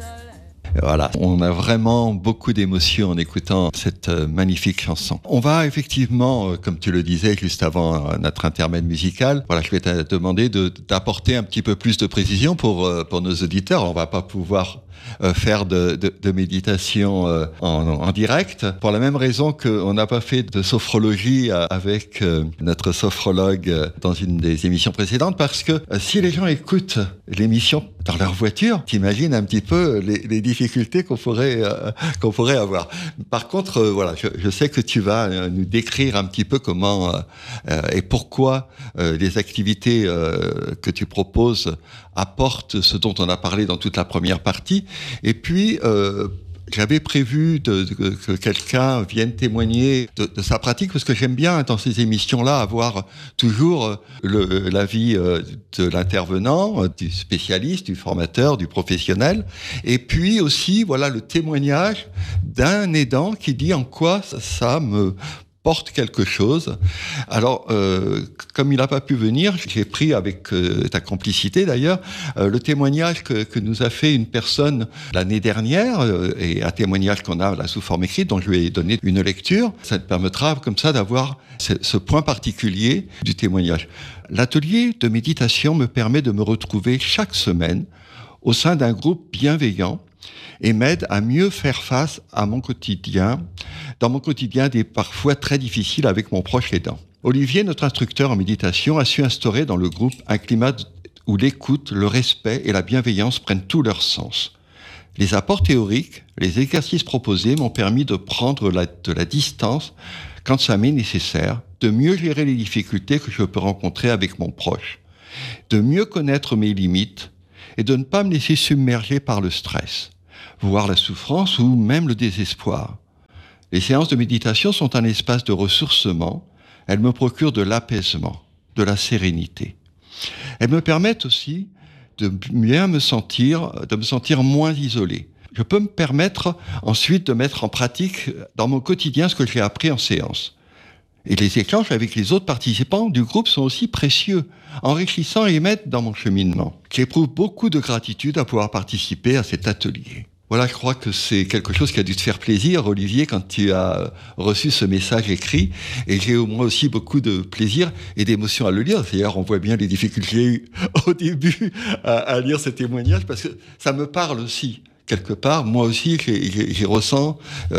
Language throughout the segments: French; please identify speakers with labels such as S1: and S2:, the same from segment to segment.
S1: Voilà, on a vraiment beaucoup d'émotions en écoutant cette magnifique chanson. On va effectivement, comme tu le disais juste avant notre intermède musical, voilà, je vais te demander d'apporter un petit peu plus de précision pour nos auditeurs. On va pas pouvoir faire de méditation en direct, pour la même raison qu'on n'a pas fait de sophrologie avec notre sophrologue dans une des émissions précédentes, parce que si les gens écoutent l'émission dans leur voiture, t'imagines un petit peu les difficultés qu'on pourrait avoir. Par contre, voilà, je sais que tu vas nous décrire un petit peu comment et pourquoi les activités que tu proposes apportent ce dont on a parlé dans toute la première partie. Et puis, j'avais prévu que quelqu'un vienne témoigner de sa pratique, parce que j'aime bien dans ces émissions-là avoir toujours l'avis de l'intervenant, du spécialiste, du formateur, du professionnel, et puis aussi voilà le témoignage d'un aidant qui dit en quoi ça me porte quelque chose. Alors, comme il n'a pas pu venir, j'ai pris avec ta complicité d'ailleurs, le témoignage que nous a fait une personne l'année dernière, et un témoignage qu'on a là sous forme écrite, dont je lui ai donné une lecture. Ça te permettra comme ça d'avoir ce point particulier du témoignage. L'atelier de méditation me permet de me retrouver chaque semaine au sein d'un groupe bienveillant et m'aide à mieux faire face à mon quotidien, dans mon quotidien parfois très difficile avec mon proche aidant. Olivier, notre instructeur en méditation, a su instaurer dans le groupe un climat où l'écoute, le respect et la bienveillance prennent tout leur sens. Les apports théoriques, les exercices proposés m'ont permis de prendre de la distance quand ça m'est nécessaire, de mieux gérer les difficultés que je peux rencontrer avec mon proche, de mieux connaître mes limites et de ne pas me laisser submerger par le stress, voire la souffrance ou même le désespoir. Les séances de méditation sont un espace de ressourcement. Elles me procurent de l'apaisement, de la sérénité. Elles me permettent aussi de me sentir moins isolé. Je peux me permettre ensuite de mettre en pratique dans mon quotidien ce que j'ai appris en séance. Et les échanges avec les autres participants du groupe sont aussi précieux, enrichissants et m'aident dans mon cheminement. J'éprouve beaucoup de gratitude à pouvoir participer à cet atelier. Voilà, je crois que c'est quelque chose qui a dû te faire plaisir, Olivier, quand tu as reçu ce message écrit. Et j'ai au moins aussi beaucoup de plaisir et d'émotion à le lire. D'ailleurs, on voit bien les difficultés que j'ai eues au début à lire ce témoignage, parce que ça me parle aussi. Quelque part, moi aussi, j'ai ressens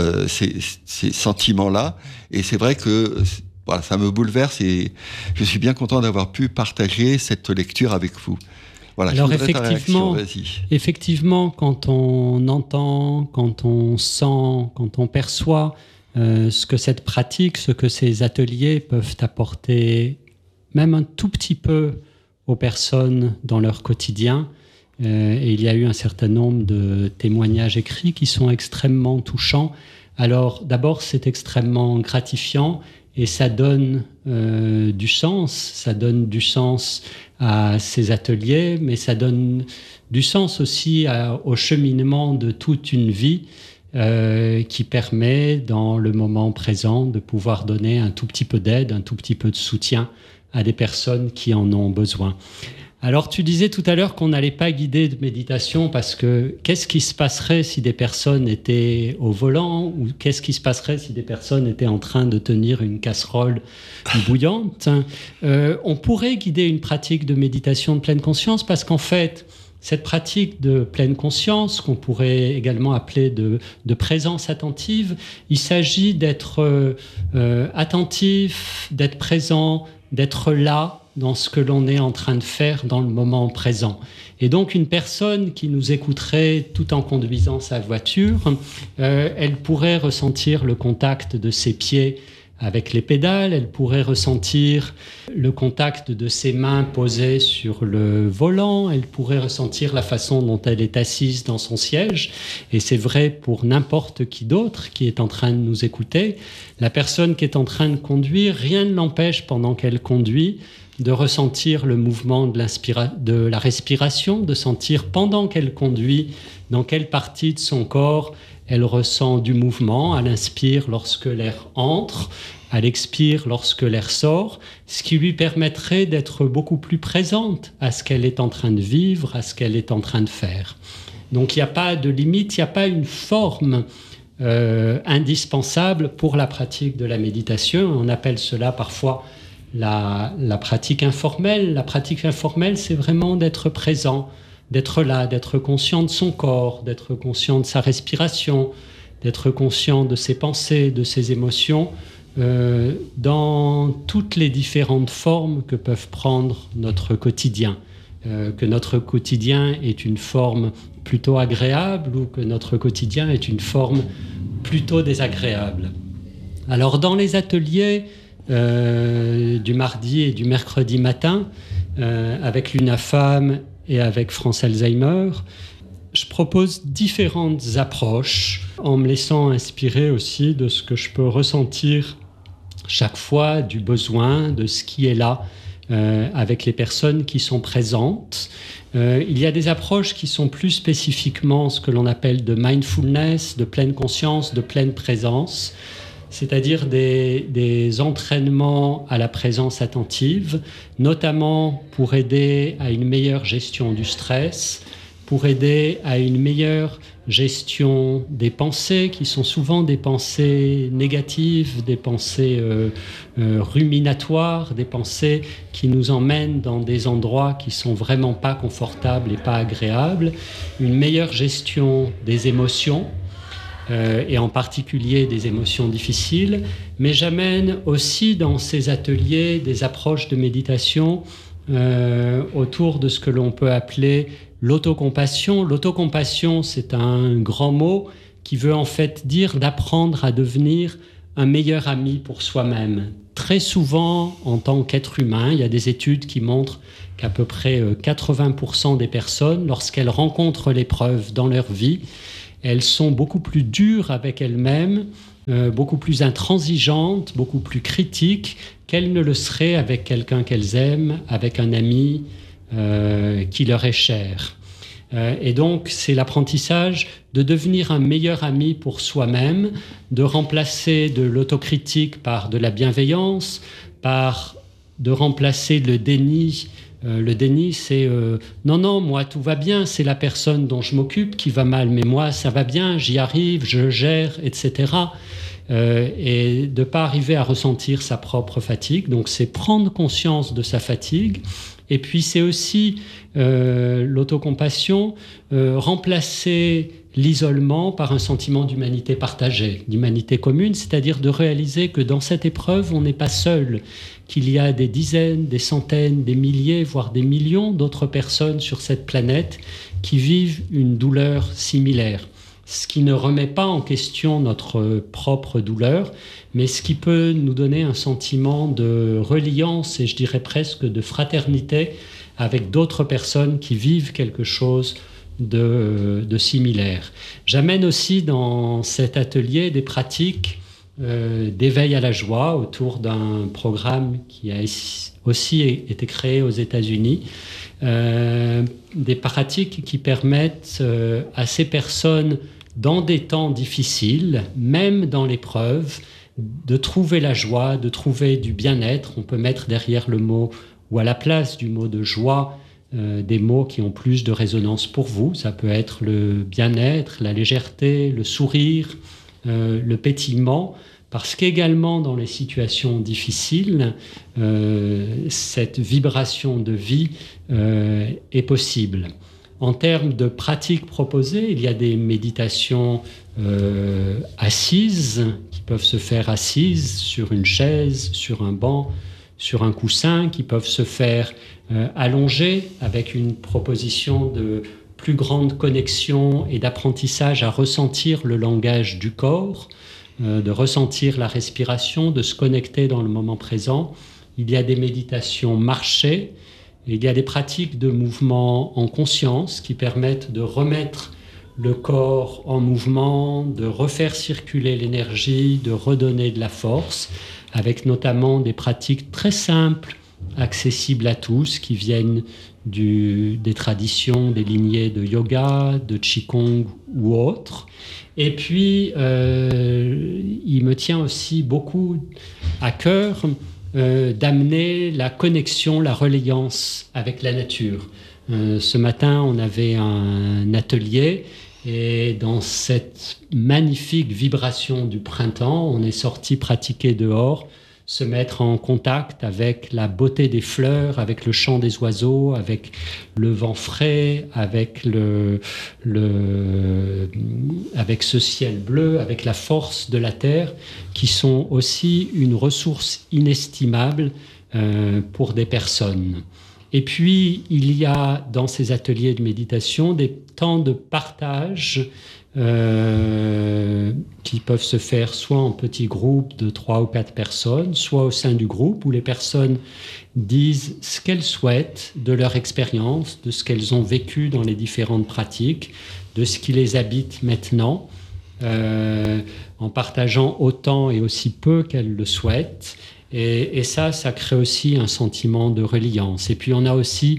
S1: ces sentiments-là. Et c'est vrai que voilà, ça me bouleverse et je suis bien content d'avoir pu partager cette lecture avec vous. Voilà,
S2: alors effectivement, quand on entend, quand on sent, quand on perçoit ce que cette pratique, ce que ces ateliers peuvent apporter, même un tout petit peu aux personnes dans leur quotidien, et il y a eu un certain nombre de témoignages écrits qui sont extrêmement touchants. Alors d'abord, c'est extrêmement gratifiant et ça donne du sens à ces ateliers, mais ça donne du sens aussi au cheminement de toute une vie qui permet, dans le moment présent, de pouvoir donner un tout petit peu d'aide, un tout petit peu de soutien à des personnes qui en ont besoin. Alors, tu disais tout à l'heure qu'on n'allait pas guider de méditation parce que qu'est-ce qui se passerait si des personnes étaient au volant ou qu'est-ce qui se passerait si des personnes étaient en train de tenir une casserole bouillante? On pourrait guider une pratique de méditation de pleine conscience parce qu'en fait, cette pratique de pleine conscience, qu'on pourrait également appeler de présence attentive, il s'agit d'être attentif, d'être présent, d'être là, dans ce que l'on est en train de faire dans le moment présent. Et donc, une personne qui nous écouterait tout en conduisant sa voiture, elle pourrait ressentir le contact de ses pieds avec les pédales, elle pourrait ressentir le contact de ses mains posées sur le volant, elle pourrait ressentir la façon dont elle est assise dans son siège, et c'est vrai pour n'importe qui d'autre qui est en train de nous écouter. La personne qui est en train de conduire, rien ne l'empêche pendant qu'elle conduit de ressentir le mouvement de la respiration, de sentir pendant qu'elle conduit dans quelle partie de son corps elle ressent du mouvement, à l'inspire lorsque l'air entre, à l'expire lorsque l'air sort, ce qui lui permettrait d'être beaucoup plus présente à ce qu'elle est en train de vivre, à ce qu'elle est en train de faire. Donc il n'y a pas de limite, il n'y a pas une forme indispensable pour la pratique de la méditation. On appelle cela parfois la pratique informelle. La pratique informelle, c'est vraiment d'être présent, d'être là, d'être conscient de son corps, d'être conscient de sa respiration, d'être conscient de ses pensées, de ses émotions, dans toutes les différentes formes que peuvent prendre notre quotidien. Que notre quotidien est une forme plutôt agréable ou que notre quotidien est une forme plutôt désagréable. Alors dans les ateliers du mardi et du mercredi matin, avec l'UNAFAM et avec France Alzheimer, je propose différentes approches en me laissant inspirer aussi de ce que je peux ressentir chaque fois, du besoin, de ce qui est là avec les personnes qui sont présentes. Il y a des approches qui sont plus spécifiquement ce que l'on appelle de mindfulness, de pleine conscience, de pleine présence, c'est-à-dire des entraînements à la présence attentive, notamment pour aider à une meilleure gestion du stress, pour aider à une meilleure gestion des pensées, qui sont souvent des pensées négatives, des pensées ruminatoires, des pensées qui nous emmènent dans des endroits qui sont vraiment pas confortables et pas agréables, une meilleure gestion des émotions, et en particulier des émotions difficiles, mais j'amène aussi dans ces ateliers des approches de méditation autour de ce que l'on peut appeler l'autocompassion. L'autocompassion, c'est un grand mot qui veut en fait dire d'apprendre à devenir un meilleur ami pour soi-même. Très souvent, en tant qu'être humain, il y a des études qui montrent qu'à peu près 80% des personnes, lorsqu'elles rencontrent l'épreuve dans leur vie, elles sont beaucoup plus dures avec elles-mêmes, beaucoup plus intransigeantes, beaucoup plus critiques qu'elles ne le seraient avec quelqu'un qu'elles aiment, avec un ami qui leur est cher. Et donc, c'est l'apprentissage de devenir un meilleur ami pour soi-même, de remplacer de l'autocritique par de la bienveillance, de remplacer le déni. Le déni, c'est non, moi tout va bien, c'est la personne dont je m'occupe qui va mal, mais moi ça va bien, j'y arrive, je gère, etc. Et de ne pas arriver à ressentir sa propre fatigue. Donc c'est prendre conscience de sa fatigue. Et puis c'est aussi l'autocompassion, remplacer l'isolement par un sentiment d'humanité partagée, d'humanité commune, c'est-à-dire de réaliser que dans cette épreuve, on n'est pas seul, qu'il y a des dizaines, des centaines, des milliers, voire des millions d'autres personnes sur cette planète qui vivent une douleur similaire. Ce qui ne remet pas en question notre propre douleur, mais ce qui peut nous donner un sentiment de reliance et je dirais presque de fraternité avec d'autres personnes qui vivent quelque chose de similaire. J'amène aussi dans cet atelier des pratiques d'éveil à la joie autour d'un programme qui a aussi été créé aux États-Unis, des pratiques qui permettent à ces personnes dans des temps difficiles, même dans l'épreuve, de trouver la joie, de trouver du bien-être. On peut mettre derrière le mot ou à la place du mot de joie des mots qui ont plus de résonance pour vous. Ça peut être le bien-être, la légèreté, le sourire, le pétillement, parce qu'également dans les situations difficiles, cette vibration de vie est possible. En termes de pratiques proposées, il y a des méditations assises, qui peuvent se faire assises sur une chaise, sur un banc, sur un coussin, qui peuvent se faire allongées avec une proposition de plus grande connexion et d'apprentissage à ressentir le langage du corps, de ressentir la respiration, de se connecter dans le moment présent. Il y a des méditations marchées, il y a des pratiques de mouvement en conscience qui permettent de remettre le corps en mouvement, de refaire circuler l'énergie, de redonner de la force, avec notamment des pratiques très simples, accessibles à tous, qui viennent des traditions, des lignées de yoga, de qigong ou autres. Et puis, il me tient aussi beaucoup à cœur d'amener la connexion, la reliance avec la nature. Ce matin, on avait un atelier et dans cette magnifique vibration du printemps, on est sorti pratiquer dehors, se mettre en contact avec la beauté des fleurs, avec le chant des oiseaux, avec le vent frais, avec avec ce ciel bleu, avec la force de la terre, qui sont aussi une ressource inestimable pour des personnes. Et puis, il y a dans ces ateliers de méditation des temps de partage qui peuvent se faire soit en petits groupes de 3 ou 4 personnes, soit au sein du groupe où les personnes disent ce qu'elles souhaitent de leur expérience, de ce qu'elles ont vécu dans les différentes pratiques, de ce qui les habite maintenant, en partageant autant et aussi peu qu'elles le souhaitent. Et ça crée aussi un sentiment de reliance. Et puis on a aussi,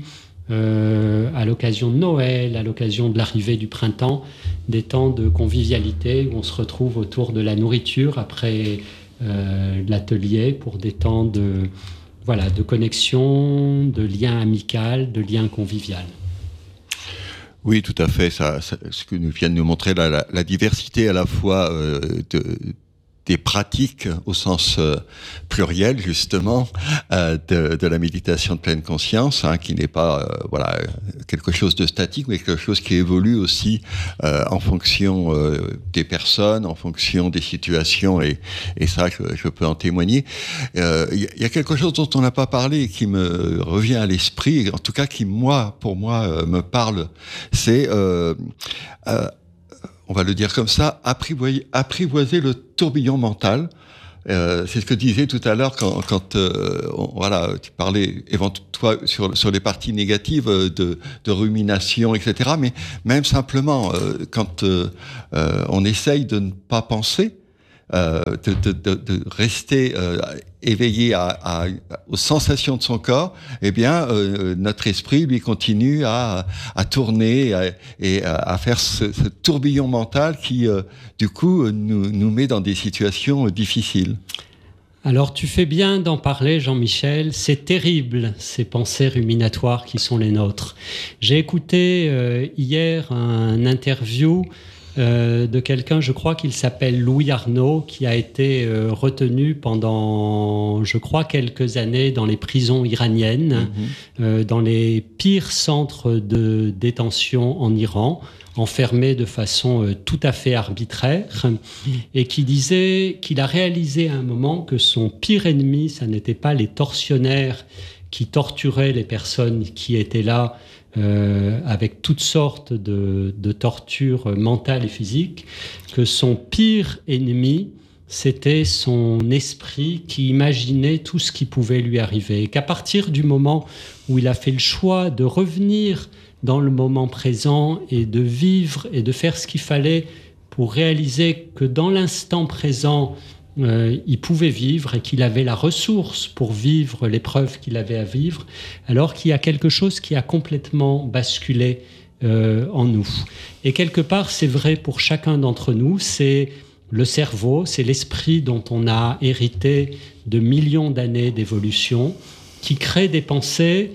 S2: à l'occasion de Noël, à l'occasion de l'arrivée du printemps, des temps de convivialité où on se retrouve autour de la nourriture après l'atelier pour des temps de connexion, de lien amical, de lien convivial.
S1: Oui, tout à fait. Ce que nous vient de nous montrer, la diversité à la fois des pratiques au sens pluriel justement de la méditation de pleine conscience, qui n'est pas quelque chose de statique, mais quelque chose qui évolue aussi en fonction des personnes, en fonction des situations, et ça je peux en témoigner. Il y a quelque chose dont on n'a pas parlé et qui me revient à l'esprit, en tout cas qui pour moi me parle, c'est on va le dire comme ça, apprivoiser le tourbillon mental. C'est ce que tu disais tout à l'heure quand tu parlais toi sur les parties négatives de rumination, etc. Mais même simplement quand on essaye de ne pas penser, de rester éveillé aux sensations de son corps, eh bien notre esprit lui continue à tourner et à faire ce tourbillon mental qui du coup nous met dans des situations difficiles.
S2: Alors tu fais bien d'en parler, Jean-Michel, c'est terrible ces pensées ruminatoires qui sont les nôtres. J'ai écouté hier un interview de quelqu'un, je crois qu'il s'appelle Louis Arnaud, qui a été retenu pendant, je crois, quelques années dans les prisons iraniennes, dans les pires centres de détention en Iran, enfermé de façon tout à fait arbitraire, et qui disait qu'il a réalisé à un moment que son pire ennemi, ça n'était pas les tortionnaires qui torturaient les personnes qui étaient là, avec toutes sortes de tortures mentales et physiques, que son pire ennemi, c'était son esprit qui imaginait tout ce qui pouvait lui arriver. Et qu'à partir du moment où il a fait le choix de revenir dans le moment présent et de vivre et de faire ce qu'il fallait pour réaliser que dans l'instant présent, il pouvait vivre et qu'il avait la ressource pour vivre l'épreuve qu'il avait à vivre, alors qu'il y a quelque chose qui a complètement basculé en nous. Et quelque part, c'est vrai pour chacun d'entre nous, c'est le cerveau, c'est l'esprit dont on a hérité de millions d'années d'évolution, qui crée des pensées,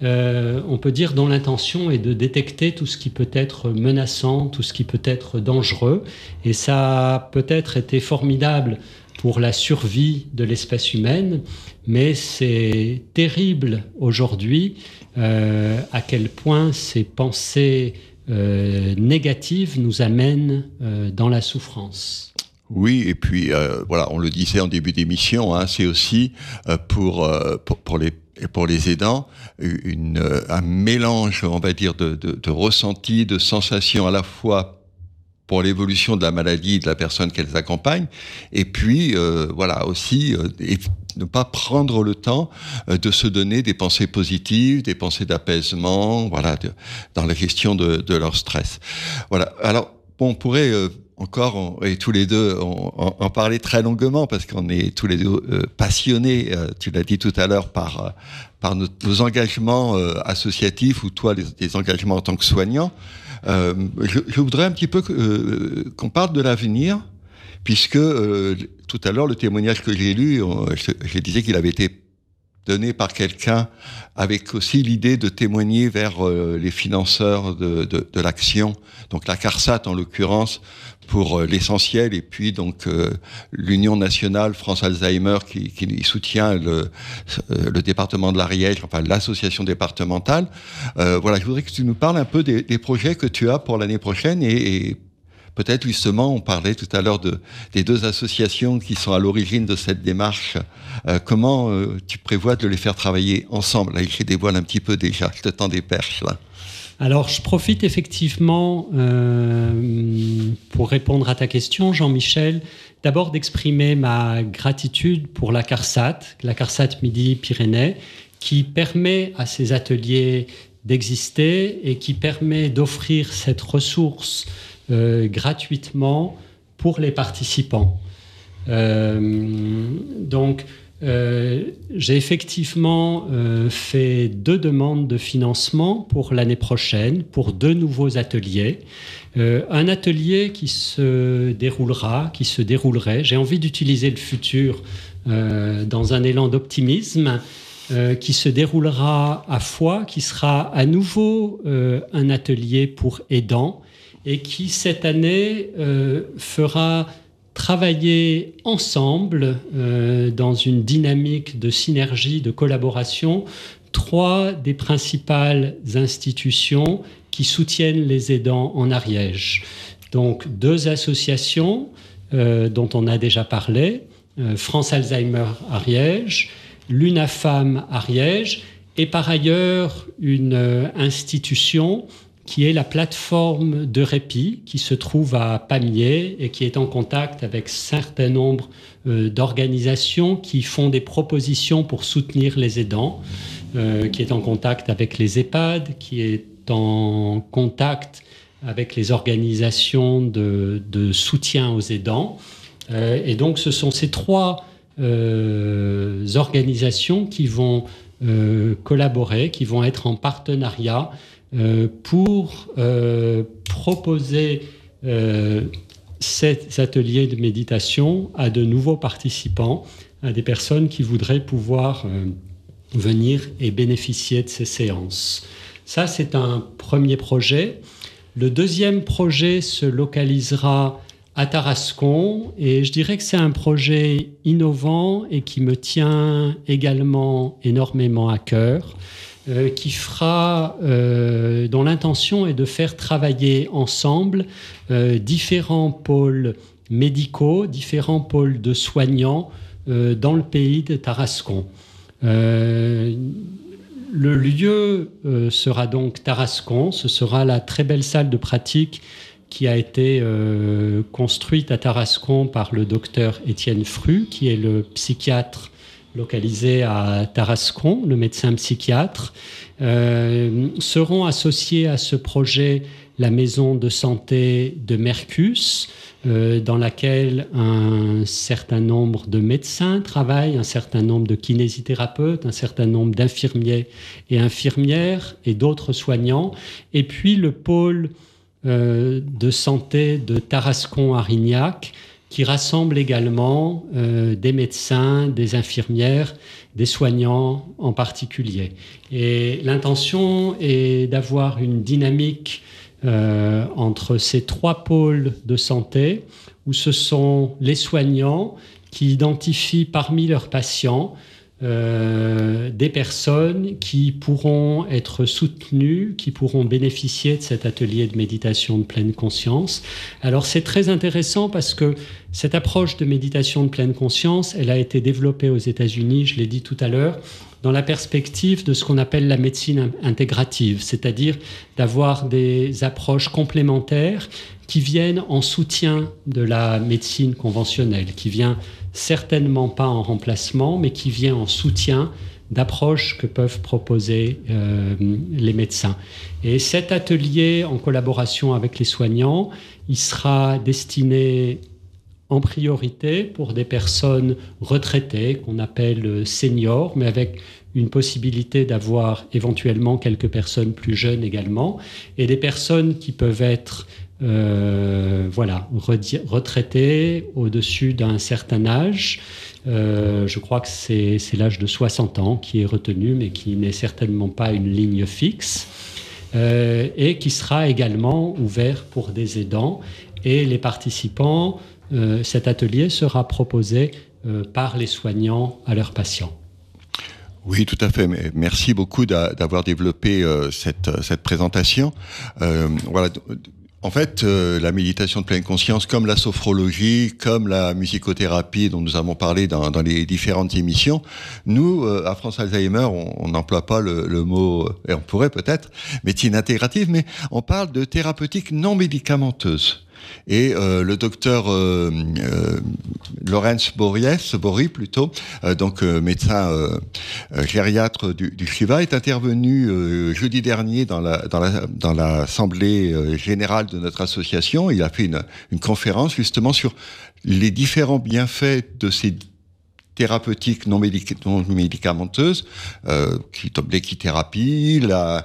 S2: on peut dire, dont l'intention est de détecter tout ce qui peut être menaçant, tout ce qui peut être dangereux. Et ça a peut-être été formidable pour la survie de l'espèce humaine, mais c'est terrible aujourd'hui à quel point ces pensées négatives nous amènent dans la souffrance.
S1: Oui, et puis on le disait en début d'émission, c'est aussi pour les aidants un mélange, on va dire, de ressentis, de sensations à la fois pour l'évolution de la maladie de la personne qu'elles accompagnent, et puis aussi ne pas prendre le temps de se donner des pensées positives, des pensées d'apaisement, dans la gestion de leur stress. Voilà. Alors, on pourrait encore, et tous les deux, en parler très longuement, parce qu'on est tous les deux passionnés, tu l'as dit tout à l'heure, par nos engagements associatifs, ou toi, les engagements en tant que soignant. Je voudrais un petit peu qu'on parle de l'avenir, puisque tout à l'heure, le témoignage que j'ai lu, je disais qu'il avait été donné par quelqu'un avec aussi l'idée de témoigner vers les financeurs de l'action, donc la CARSAT en l'occurrence, pour l'essentiel, et puis donc l'Union nationale France Alzheimer qui soutient le département de l'Ariège, enfin l'association départementale. Voilà, je voudrais que tu nous parles un peu des projets que tu as pour l'année prochaine et peut-être justement, on parlait tout à l'heure des deux associations qui sont à l'origine de cette démarche. Comment tu prévois de les faire travailler ensemble? Là, je les dévoile un petit peu déjà, je te tends des perches là.
S2: Alors, je profite effectivement, pour répondre à ta question, Jean-Michel, d'abord d'exprimer ma gratitude pour la CARSAT Midi-Pyrénées, qui permet à ces ateliers d'exister et qui permet d'offrir cette ressource gratuitement pour les participants. J'ai effectivement fait 2 demandes de financement pour l'année prochaine, pour 2 nouveaux ateliers. Un atelier qui se déroulerait, j'ai envie d'utiliser le futur dans un élan d'optimisme, qui se déroulera à Foix, qui sera à nouveau un atelier pour aidants et qui, cette année, fera travailler ensemble dans une dynamique de synergie, de collaboration, 3 des principales institutions qui soutiennent les aidants en Ariège. Donc 2 associations dont on a déjà parlé, France Alzheimer Ariège, l'UNAFAM Ariège et par ailleurs une institution qui est la plateforme de répit qui se trouve à Pamiers et qui est en contact avec un certain nombre d'organisations qui font des propositions pour soutenir les aidants, qui est en contact avec les EHPAD, qui est en contact avec les organisations de soutien aux aidants. Et donc ce sont ces 3 organisations qui vont collaborer, qui vont être en partenariat pour proposer cet atelier de méditation à de nouveaux participants, à des personnes qui voudraient pouvoir venir et bénéficier de ces séances. Ça, c'est un premier projet. Le deuxième projet se localisera à Tarascon et je dirais que c'est un projet innovant et qui me tient également énormément à cœur. Dont l'intention est de faire travailler ensemble différents pôles médicaux, différents pôles de soignants dans le pays de Tarascon. Le lieu sera donc Tarascon, ce sera la très belle salle de pratique qui a été construite à Tarascon par le docteur Étienne Fru, qui est le psychiatre localisé à Tarascon, le médecin psychiatre. Seront associés à ce projet la maison de santé de Mercus, dans laquelle un certain nombre de médecins travaillent, un certain nombre de kinésithérapeutes, un certain nombre d'infirmiers et infirmières et d'autres soignants. Et puis le pôle de santé de Tarascon-Arignac, qui rassemble également des médecins, des infirmières, des soignants en particulier. Et l'intention est d'avoir une dynamique entre ces 3 pôles de santé, où ce sont les soignants qui identifient parmi leurs patients des personnes qui pourront être soutenues, qui pourront bénéficier de cet atelier de méditation de pleine conscience. Alors c'est très intéressant parce que cette approche de méditation de pleine conscience, elle a été développée aux États-Unis, je l'ai dit tout à l'heure, dans la perspective de ce qu'on appelle la médecine intégrative, c'est-à-dire d'avoir des approches complémentaires qui viennent en soutien de la médecine conventionnelle, qui vient certainement pas en remplacement, mais qui vient en soutien d'approches que peuvent proposer les médecins. Et cet atelier, en collaboration avec les soignants, il sera destiné en priorité pour des personnes retraitées, qu'on appelle seniors, mais avec une possibilité d'avoir éventuellement quelques personnes plus jeunes également, et des personnes qui peuvent être retraités au-dessus d'un certain âge. Je crois que c'est l'âge de 60 ans qui est retenu, mais qui n'est certainement pas une ligne fixe, et qui sera également ouvert pour des aidants. Et les participants, cet atelier sera proposé par les soignants à leurs patients.
S1: Oui, tout à fait. Merci beaucoup d'avoir développé cette présentation. Voilà. En fait, la méditation de pleine conscience, comme la sophrologie, comme la musicothérapie dont nous avons parlé dans les différentes émissions, nous, à France Alzheimer, on n'emploie pas le mot, et on pourrait peut-être, médecine intégrative, mais on parle de thérapeutique non médicamenteuse. Et le docteur Lorenz Bory plutôt, médecin gériatre du Shiva, est intervenu jeudi dernier dans l'assemblée générale de notre association. Il a fait une conférence justement sur les différents bienfaits de ces thérapeutiques non médicamenteuses, l'équithérapie,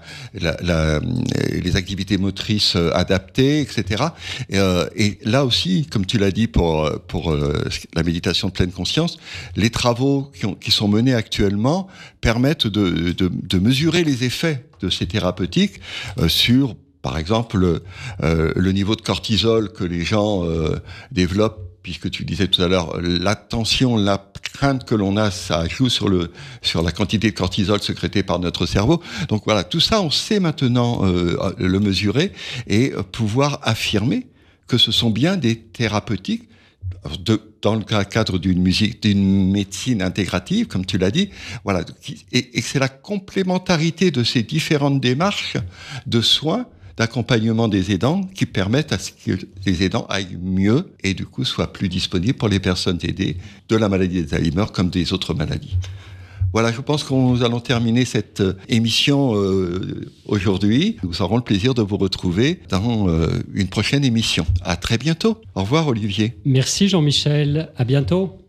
S1: les activités motrices adaptées, etc. Et là aussi, comme tu l'as dit pour la méditation de pleine conscience, les travaux qui sont menés actuellement permettent de mesurer les effets de ces thérapeutiques sur, par exemple, le niveau de cortisol que les gens développent, puisque tu disais tout à l'heure, l'attention, la crainte que l'on a, ça joue sur la quantité de cortisol sécrétée par notre cerveau. Donc voilà, tout ça, on sait maintenant le mesurer et pouvoir affirmer que ce sont bien des thérapeutiques dans le cadre d'une médecine intégrative, comme tu l'as dit. Voilà, et c'est la complémentarité de ces différentes démarches de soins, d'accompagnement des aidants qui permettent à ce que les aidants aillent mieux et du coup soient plus disponibles pour les personnes aidées de la maladie d'Alzheimer comme des autres maladies. Voilà, je pense que nous allons terminer cette émission aujourd'hui. Nous aurons le plaisir de vous retrouver dans une prochaine émission. À très bientôt. Au revoir Olivier.
S2: Merci Jean-Michel. À bientôt.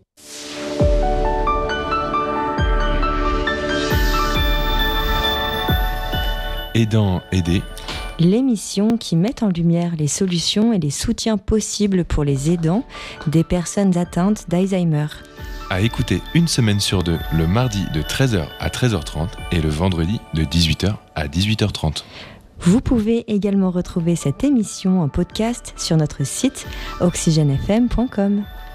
S3: Aidants, aidés.
S4: L'émission qui met en lumière les solutions et les soutiens possibles pour les aidants des personnes atteintes d'Alzheimer.
S3: À écouter une semaine sur 2, le mardi de 13h à 13h30 et le vendredi de 18h à 18h30.
S4: Vous pouvez également retrouver cette émission en podcast sur notre site oxygenefm.com.